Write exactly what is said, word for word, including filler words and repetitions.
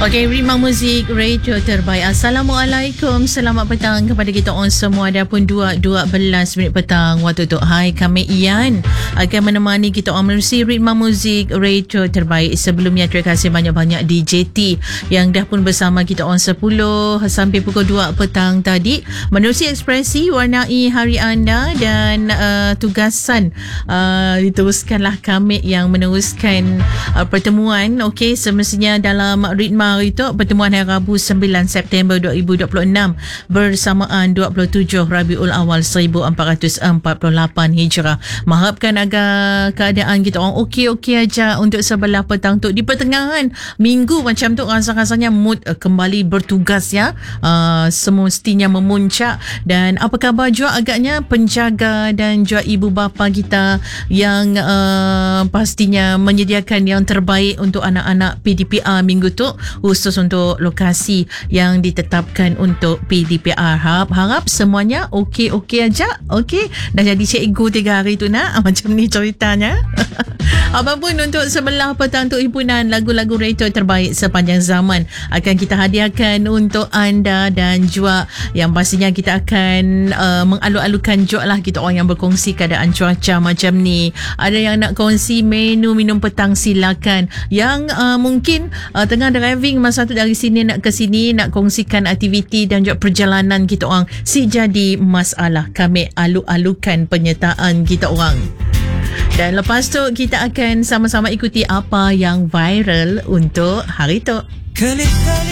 Okey, Ritma Muzik Radio Terbaik. Assalamualaikum. Selamat petang kepada kita on semua. Dah pun dua belas minit petang waktu tu. Hai, kami Ian akan menemani kita on menerusi Ritma Muzik Radio Terbaik. Sebelumnya terima kasih banyak-banyak D J T yang dah pun bersama kita on sepuluh sampai pukul dua petang tadi menerusi ekspresi warnai hari anda dan uh, tugasan uh, diteruskanlah kami yang meneruskan uh, pertemuan. Okey, semestinya dalam Ritma itu pertemuan hari Rabu sembilan September dua ribu dua puluh enam bersamaan dua puluh tujuh Rabiul Awal seribu empat ratus empat puluh lapan Hijrah. Mengharapkan agar keadaan kita orang okey-okey aja untuk sebelah petang tu. Di pertengahan minggu macam tu rasa-rasanya mood uh, kembali bertugas ya. Uh, semestinya memuncak. Dan apa khabar juga agaknya penjaga dan juga ibu bapa kita yang uh, pastinya menyediakan yang terbaik untuk anak-anak P D P R minggu tu, khusus untuk lokasi yang ditetapkan untuk P D P R. Harap-harap semuanya okey-okey aja. Okey, dah jadi cikgu tiga hari tu nak. Macam ni ceritanya. Apapun untuk sebelah petang tu, himpunan lagu-lagu retro terbaik sepanjang zaman akan kita hadiahkan untuk anda, dan juga yang pastinya kita akan uh, mengalu-alukan juga lah kita orang yang berkongsi keadaan cuaca macam ni. Ada yang nak kongsi menu minum petang, silakan. Yang uh, mungkin uh, tengah driving masa tu dari sini nak ke sini, nak kongsikan aktiviti dan juga perjalanan kita orang, si jadi masalah, kami alu-alukan penyertaan kita orang. Dan lepas tu kita akan sama-sama ikuti apa yang viral untuk hari tu. Kali-kali